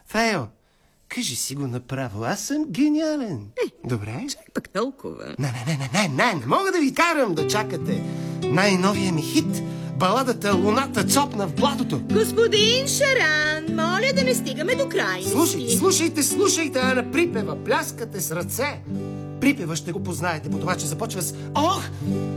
Фео, кажи си го направо. Аз съм гениален. Добре? Чак пък толкова. Не мога да ви карам да чакате. Най-новия ми хит. Баладата "Луната цопна в блатото". Господин Шаран, моля да не стигаме до крайности. Слушайте, Ана припева. Пляскате с ръце. Припева ще го познаете по това, че започва с "Ох,